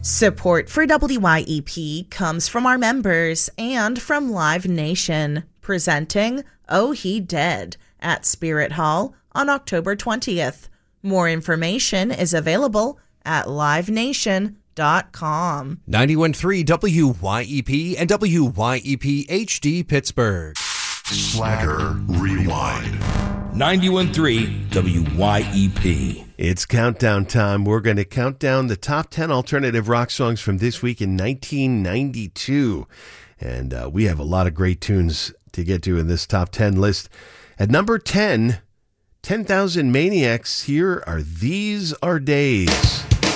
Support for WYEP comes from our members and from Live Nation, presenting Oh He Dead at Spirit Hall on October 20th. More information is available at livenation.com. 91.3 WYEP and WYEP HD Pittsburgh. Swagger Rewind. 91.3 WYEP. It's countdown time. We're going to count down the top 10 alternative rock songs from this week in 1992. And we have a lot of great tunes to get to in this top 10 list. At number 10, 10,000 Maniacs, here are These Are Days.